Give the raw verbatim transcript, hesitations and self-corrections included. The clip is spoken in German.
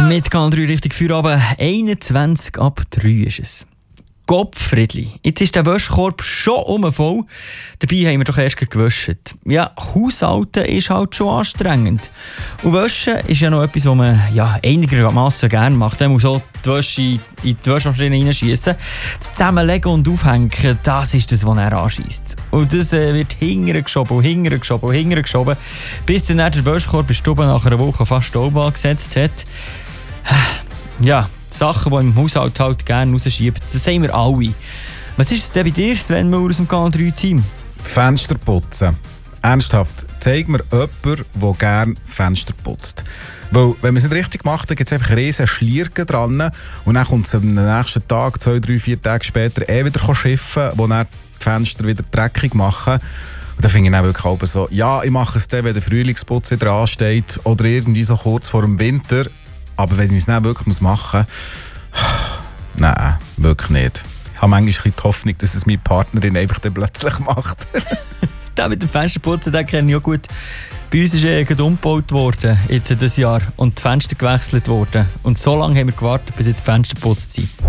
Mit Kanal drei richtig Feierabend. einundzwanzig ab drei ist es. Gottfriedli, jetzt ist der Wäschkorb schon um voll. Dabei haben wir doch erst gewaschen. Ja, Haushalten ist halt schon anstrengend. Und Waschen ist ja noch etwas, was man ja, einigermaßen gerne macht. Man muss auch die Wäsche in die Waschmaschine reinschiessen. Das Zusammenlegen und Aufhängen, das ist das, was er anschießt. Und das äh, wird hinterher geschoben, hinterher geschoben, hinterher geschoben, bis dann der Wäschkorb in der Stube nach einer Woche fast Staub angesetzt hat. Ja, Sachen, die im Haushalt halt gerne rausschieben, das haben wir alle. Was ist es denn bei dir, Sven Müller aus dem Kanal drei Team? Fenster putzen. Ernsthaft, zeig mir jemanden, der gerne Fenster putzt. Weil, wenn man es nicht richtig macht, dann gibt es einfach riesen Schlierken dran und dann kommt es am nächsten Tag, zwei, drei, vier Tage später eh wieder schiffen, wo dann die Fenster wieder dreckig machen. Und dann finde ich dann wirklich auch so, ja, ich mache es dann, wenn der Frühlingsputz wieder ansteht oder irgendwie so kurz vor dem Winter. Aber wenn ich es nicht wirklich machen muss, nein, wirklich nicht. Ich habe manchmal die Hoffnung, dass es meine Partnerin einfach dann plötzlich macht. Das mit dem Fensterputzen, den kenne ich auch gut. Bei uns ist er umgebaut worden, jetzt dieses Jahr, und die Fenster gewechselt worden. Und so lange haben wir gewartet, bis jetzt die Fenster geputzt sind.